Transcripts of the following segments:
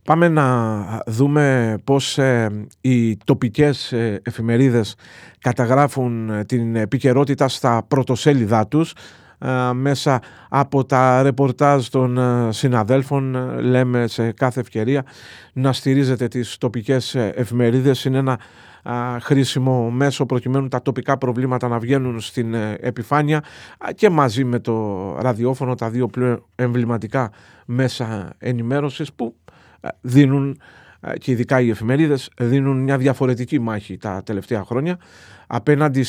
Πάμε να δούμε πώς οι τοπικές εφημερίδες καταγράφουν την επικαιρότητα στα πρωτοσέλιδά τους. Μέσα από τα ρεπορτάζ των συναδέλφων λέμε σε κάθε ευκαιρία να στηρίζετε τις τοπικές εφημερίδες. Είναι ένα χρήσιμο μέσο προκειμένου τα τοπικά προβλήματα να βγαίνουν στην επιφάνεια και μαζί με το ραδιόφωνο, τα δύο πλέον εμβληματικά μέσα ενημέρωσης που δίνουν, και ειδικά οι εφημερίδες δίνουν μια διαφορετική μάχη τα τελευταία χρόνια απέναντι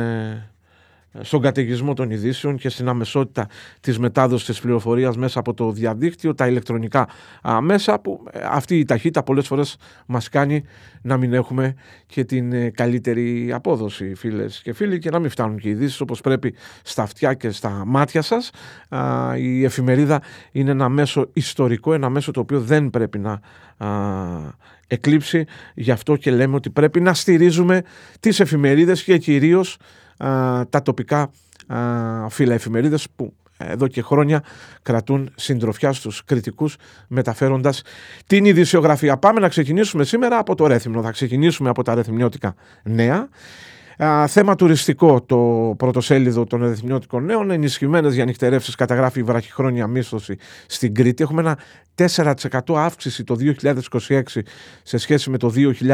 στον καταιγισμό των ειδήσεων και στην αμεσότητα της μετάδοσης της πληροφορίας μέσα από το διαδίκτυο, τα ηλεκτρονικά μέσα, που αυτή η ταχύτητα πολλές φορές μας κάνει να μην έχουμε και την καλύτερη απόδοση, φίλες και φίλοι, και να μην φτάνουν και οι ειδήσεις όπως πρέπει στα αυτιά και στα μάτια σας. Η εφημερίδα είναι ένα μέσο ιστορικό, ένα μέσο το οποίο δεν πρέπει να εκλείψει. Γι' αυτό και λέμε ότι πρέπει να στηρίζουμε τις εφημερίδες και κυρίως τα τοπικά φύλλα εφημερίδες που εδώ και χρόνια κρατούν συντροφιά στους κριτικούς μεταφέροντας την ειδησιογραφία. Πάμε να ξεκινήσουμε σήμερα από το Ρέθυμνο. Θα ξεκινήσουμε από τα ρεθυμνιώτικα νέα. Θέμα τουριστικό, το πρωτοσέλιδο των ρεθυμνιώτικων νέων. Ενισχυμένες για νυχτερεύσεις καταγράφει η βραχυχρόνια μίσθωση στην Κρήτη. Έχουμε ένα 4% αύξηση το 2026 σε σχέση με το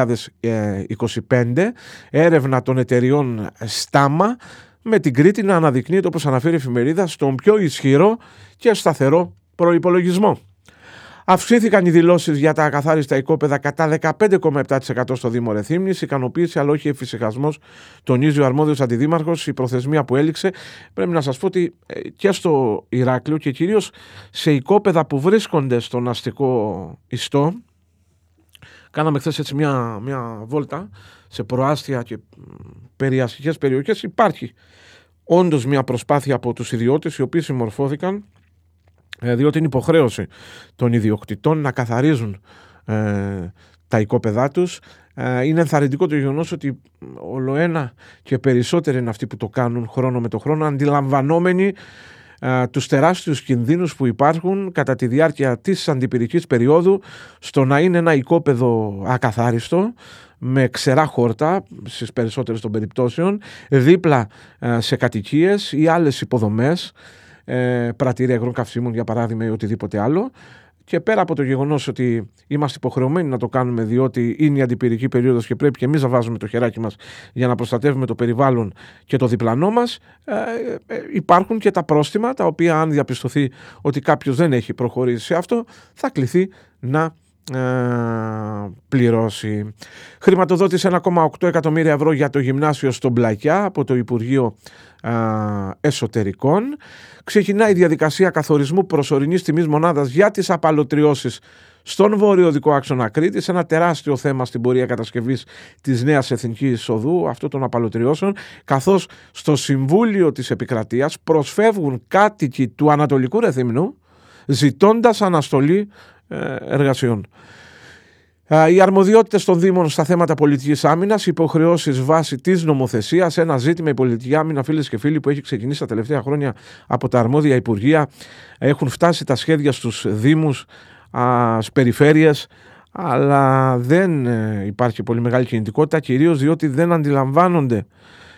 2025. Έρευνα των εταιριών Στάμα με την Κρήτη να αναδεικνύεται, όπως αναφέρει η εφημερίδα, στον πιο ισχυρό και σταθερό προϋπολογισμό. Αυξήθηκαν οι δηλώσεις για τα ακαθάριστα οικόπεδα κατά 15,7% στο Δήμο Ρεθύμνης. Ικανοποίηση, αλλά όχι εφησυχασμός, τονίζει ο αρμόδιος αντιδήμαρχος. Η προθεσμία που έληξε, πρέπει να σας πω ότι και στο Ηράκλειο και κυρίως σε οικόπεδα που βρίσκονται στον αστικό ιστό, κάναμε χθες έτσι μια βόλτα σε προάστια και περιαστικές περιοχές. Υπάρχει όντως μια προσπάθεια από τους ιδιώτες οι οποίοι συμμορφώθηκαν, διότι είναι υποχρέωση των ιδιοκτητών να καθαρίζουν τα οικόπεδά τους. Είναι ενθαρρυντικό το γεγονός ότι ολοένα και περισσότεροι είναι αυτοί που το κάνουν χρόνο με το χρόνο, αντιλαμβανόμενοι τους τεράστιους κινδύνους που υπάρχουν κατά τη διάρκεια της αντιπυρικής περίοδου στο να είναι ένα οικόπεδο ακαθάριστο με ξερά χόρτα στις περισσότερες των περιπτώσεων, δίπλα σε κατοικίες ή άλλες υποδομές, πρατήρια υγρών καυσίμων για παράδειγμα ή οτιδήποτε άλλο. Και πέρα από το γεγονός ότι είμαστε υποχρεωμένοι να το κάνουμε διότι είναι η αντιπυρική περίοδος και πρέπει και εμείς να βάζουμε το χεράκι μας για να προστατεύουμε το περιβάλλον και το διπλανό μας, υπάρχουν και τα πρόστιμα τα οποία, αν διαπιστωθεί ότι κάποιος δεν έχει προχωρήσει σε αυτό, θα κληθεί να πληρώσει. Χρηματοδότησε 1,8 εκατομμύρια ευρώ για το γυμνάσιο στον Πλακιά από το Υπουργείο Εσωτερικών. Ξεκινάει η διαδικασία καθορισμού προσωρινής τιμής μονάδας για τις απαλωτριώσεις στον βορειοδικό άξονα Κρήτης, ένα τεράστιο θέμα στην πορεία κατασκευής της νέας εθνικής οδού αυτών των απαλωτριώσεων, καθώς στο Συμβούλιο της Επικρατείας προσφεύγουν κάτοικοι του Ανατολικού Ρεθύμνου ζητώντας αναστολή εργασιών. Οι αρμοδιότητες των Δήμων στα θέματα πολιτικής άμυνας, υποχρεώσεις βάσει της νομοθεσίας, ένα ζήτημα η πολιτική άμυνα, φίλες και φίλοι, που έχει ξεκινήσει τα τελευταία χρόνια από τα αρμόδια υπουργεία. Έχουν φτάσει τα σχέδια στους Δήμους, στις περιφέρειες, αλλά δεν υπάρχει πολύ μεγάλη κινητικότητα, κυρίως διότι δεν αντιλαμβάνονται